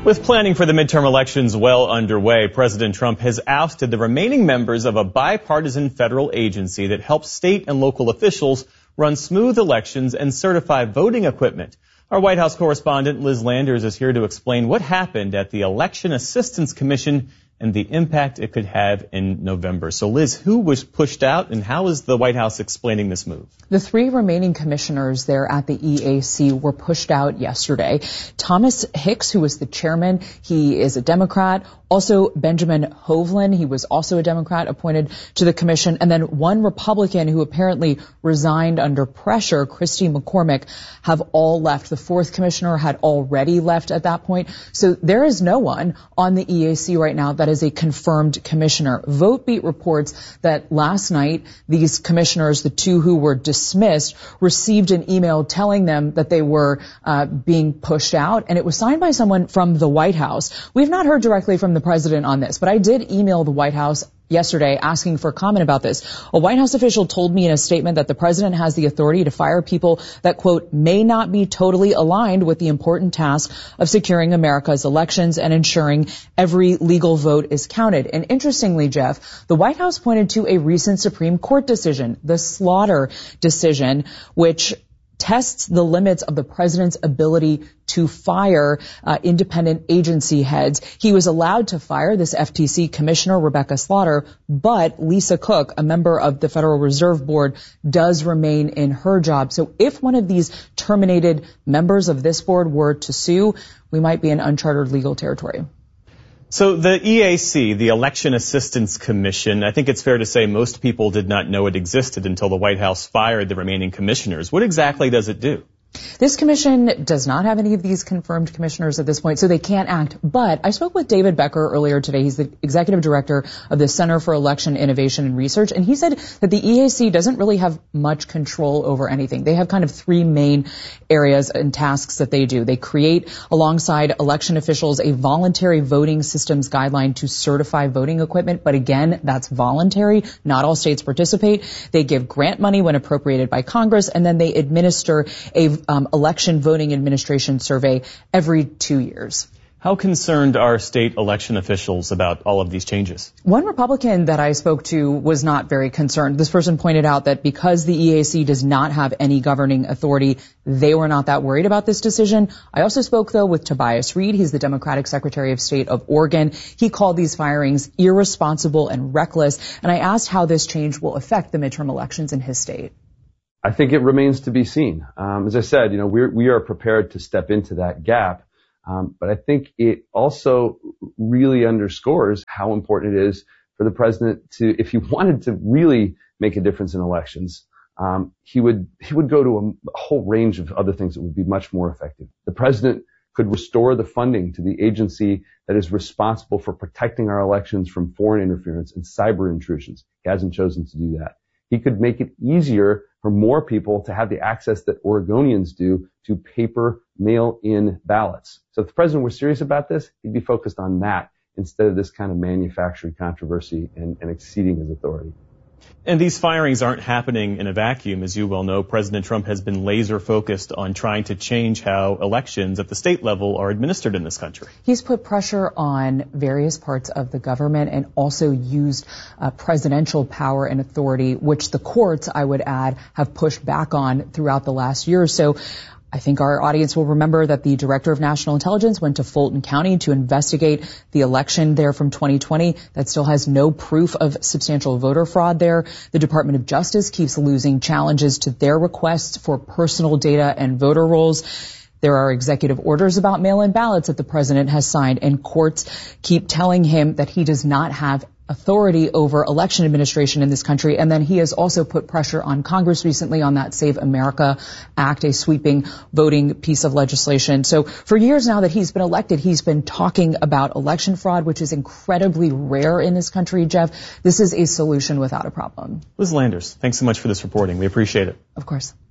With planning for the midterm elections well underway, President Trump has ousted the remaining members of a bipartisan federal agency that helps state and local officials run smooth elections and certify voting equipment. Our White House correspondent Liz Landers is here to explain what happened at the Election Assistance Commission and the impact it could have in November. So Liz, who was pushed out and how is the White House explaining this move? The three remaining commissioners there at the EAC were pushed out yesterday. Thomas Hicks, who was the chairman, he is a Democrat. Also, Benjamin Hovland, he was also a Democrat appointed to the commission. And then one Republican who apparently resigned under pressure, Christy McCormick, have all left. The fourth commissioner had already left at that point. So there is no one on the EAC right now that is a confirmed commissioner. VoteBeat reports that last night, these commissioners, the two who were dismissed, received an email telling them that they were being pushed out, and it was signed by someone from the White House. We've not heard directly from the president on this, but I did email the White House yesterday asking for comment about this. A White House official told me in a statement that the president has the authority to fire people that, quote, may not be totally aligned with the important task of securing America's elections and ensuring every legal vote is counted. And interestingly, Jeff, the White House pointed to a recent Supreme Court decision, the Slaughter decision, which tests the limits of the president's ability to fire independent agency heads. He was allowed to fire this FTC commissioner, Rebecca Slaughter, but Lisa Cook, a member of the Federal Reserve Board, does remain in her job. So if one of these terminated members of this board were to sue, we might be in uncharted legal territory. So the EAC, the Election Assistance Commission, I think it's fair to say most people did not know it existed until the White House fired the remaining commissioners. What exactly does it do? This commission does not have any of these confirmed commissioners at this point, so they can't act. But I spoke with David Becker earlier today. He's the executive director of the Center for Election Innovation and Research, and he said that the EAC doesn't really have much control over anything. They have kind of three main areas and tasks that they do. They create, alongside election officials, a voluntary voting systems guideline to certify voting equipment, but again, that's voluntary. Not all states participate. They give grant money when appropriated by Congress, and then they administer a election voting administration survey every 2 years. How concerned are state election officials about all of these changes? One Republican that I spoke to was not very concerned. This person pointed out that because the EAC does not have any governing authority, they were not that worried about this decision. I also spoke, though, with Tobias Reed. He's the Democratic Secretary of State of Oregon. He called these firings irresponsible and reckless, and I asked how this change will affect the midterm elections in his state. I think it remains to be seen. As I said, we are prepared to step into that gap. But I think it also really underscores how important it is for the president to, if he wanted to really make a difference in elections, he would go to a whole range of other things that would be much more effective. The president could restore the funding to the agency that is responsible for protecting our elections from foreign interference and cyber intrusions. He hasn't chosen to do that. He could make it easier for more people to have the access that Oregonians do to paper mail-in ballots. So if the president were serious about this, he'd be focused on that instead of this kind of manufactured controversy and exceeding his authority. And these firings aren't happening in a vacuum. As you well know, President Trump has been laser focused on trying to change how elections at the state level are administered in this country. He's put pressure on various parts of the government and also used presidential power and authority, which the courts, I would add, have pushed back on throughout the last year or so. I think our audience will remember that the Director of National Intelligence went to Fulton County to investigate the election there from 2020 that still has no proof of substantial voter fraud there. The Department of Justice keeps losing challenges to their requests for personal data and voter rolls. There are executive orders about mail-in ballots that the president has signed, and courts keep telling him that he does not have authority over election administration in this country. And then he has also put pressure on Congress recently on that Save America Act, a sweeping voting piece of legislation. So for years now that he's been elected, he's been talking about election fraud, which is incredibly rare in this country, Jeff. This is a solution without a problem. Liz Landers, thanks so much for this reporting. We appreciate it. Of course.